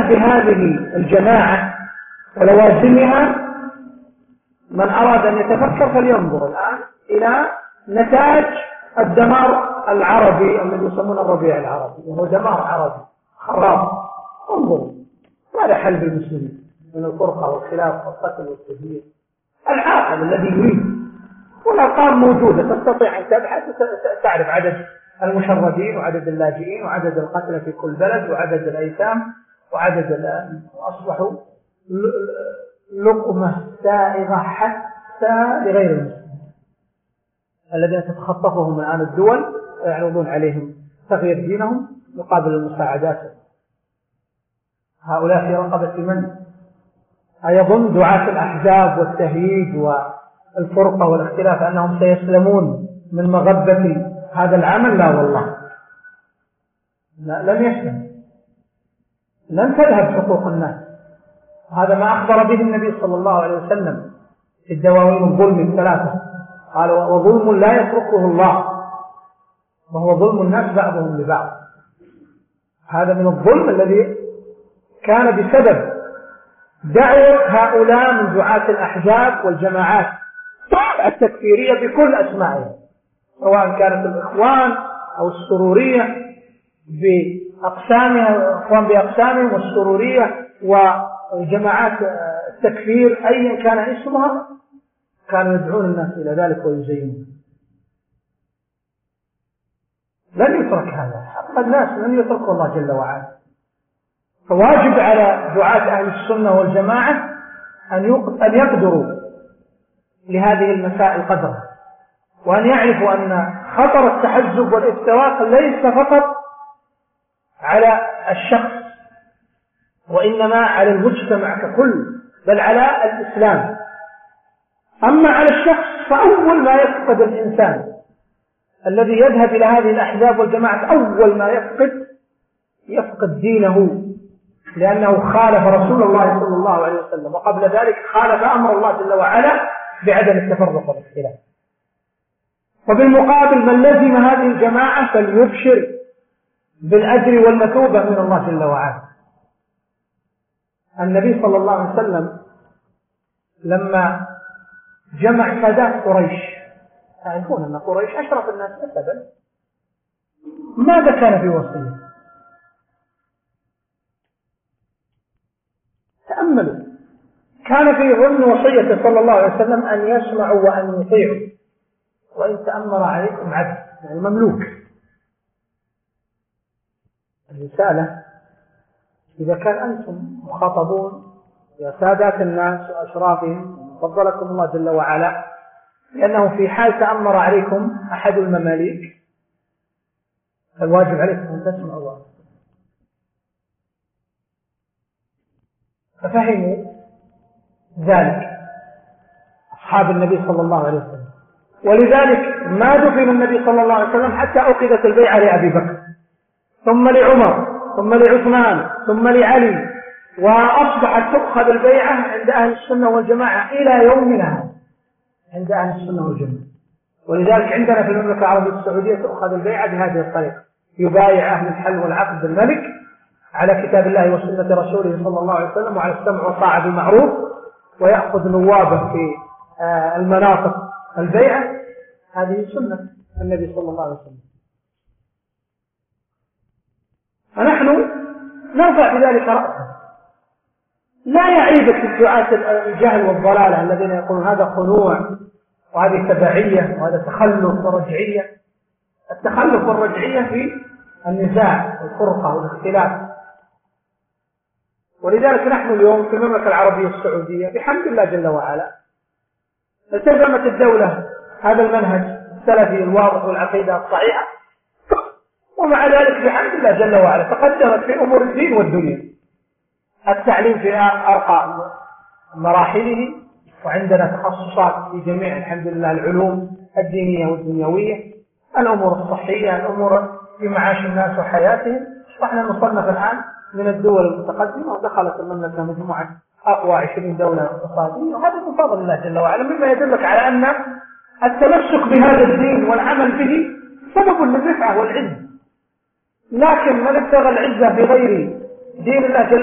العناية بهذه الجماعة ولوازمها من أراد أن يتفكر فلينظر الآن إلى نتاج الدمار العربي الذي يسمونه الربيع العربي، وهو دمار عربي خراب. انظروا ماذا حل بالمسلمين من الفرقة والخلاف والقتل والتدمير. العاقل الذي يريد، والأرقام موجودة، تستطيع أن تبحث تعرف عدد المشردين وعدد اللاجئين وعدد القتلى في كل بلد وعدد الأيتام وعدد أصبحوا لقمة سائغة حتى لغير المسلمين الذين تتخطفهم الآن الدول ويعرضون عليهم تغيير دينهم مقابل المساعدات. هؤلاء في رقبة من؟ أيظن دعاة الأحزاب والتهييج والفرقة والاختلاف أنهم سيسلمون من مغبة هذا العمل؟ لا والله، لا، لن يسلم، لن تذهب حقوق الناس. هذا ما أخبر به النبي صلى الله عليه وسلم في الدواوين الظلم الثلاثة، قال وظلم لا يتركه الله وهو ظلم الناس بعضهم لبعض. هذا من الظلم الذي كان بسبب دعوة هؤلاء من دعاة الأحزاب والجماعات التكفيرية بكل أسمائها، سواء كانت الإخوان أو السرورية بأقسامها، الإخوان بأقسامهم والسرورية وجماعات التكفير أيا كان اسمها، كانوا يدعون الناس إلى ذلك ويزينون. لن يترك هذا، حق الناس لن يتركه الله جل وعلا. فواجب على دعاة أهل السنة والجماعة أن يقدروا لهذه المسائل قدرها، وأن يعرفوا أن خطر التحزب والافتراق ليس فقط على الشخص وإنما على المجتمع ككل، بل على الإسلام. أما على الشخص فأول ما يفقد الإنسان الذي يذهب إلى هذه الأحزاب والجماعة، أول ما يفقد دينه، لأنه خالف رسول الله صلى الله عليه وسلم، وقبل ذلك خالف أمر الله جل وعلا بعدم التفرق والاختلاف. وبالمقابل من لزم هذه الجماعة فليبشر بالأجر والمثوبة من الله جل وعلا. النبي صلى الله عليه وسلم لما جمع سادات قريش، تعرفون أن قريش أشرف الناس نسبا، ماذا كان في وصيه؟ تأملوا، كان في ضمن وصيته صلى الله عليه وسلم أن يسمعوا وأن يطيعوا، وإن تأمر عليكم عبد، يعني مملوك. الرسالة إذا كان أنتم مخاطبون يا سادات الناس وأشرافهم، فضلكم الله جل وعلا لأنه في حال تأمر عليكم أحد المماليك فالواجب عليكم أن تسمعوا الله. ففهموا ذلك أصحاب النبي صلى الله عليه وسلم، ولذلك ما دفن النبي صلى الله عليه وسلم حتى أخذت البيعة لأبي بكر، ثم لعمر، ثم لعثمان، ثم لعلي، وأصبحت تؤخذ البيعة عند أهل السنة والجماعة إلى يومنا عند أهل السنة والجماعة. ولذلك عندنا في المملكة العربية السعودية تؤخذ البيعة بهذه الطريقة، يبايع أهل الحل والعقد بالملك على كتاب الله وسنة رسوله صلى الله عليه وسلم وعلى السمع والطاعة بالمعروف، ويأخذ نوابه في المناطق البيعة. هذه سنة النبي صلى الله عليه وسلم. فنحن نرفع بذلك رأسا، لا يعيبك الدعاة الجهل والضلالة الذين يقولون هذا خنوع وهذه تبعية وهذا تخلف ورجعية. التخلف والرجعية في النزاع والفرقة والاختلاف. ولذلك نحن اليوم في المملكة العربية السعودية بحمد الله جل وعلا التزمت الدولة هذا المنهج السلفي الواضح والعقيدة الصحيحة، ومع ذلك بحمد الله جل وعلا تقدمت في أمور الدين والدنيا. التعليم في أرقى مراحله، وعندنا تخصصات في جميع الحمد لله العلوم الدينية والدنيوية، الأمور الصحية، الأمور في معاش الناس وحياتهم. احنا نصنف الآن من الدول المتقدمة، ودخلت المملكة مجموعة أقوى 20 دولة اقتصادية، وهذا من فضل الله جل وعلا، مما يدلك على أن التمسك بهذا الدين والعمل به سبب للرفعة والعز. لكن من ابتغى العزة بغير دين الله جل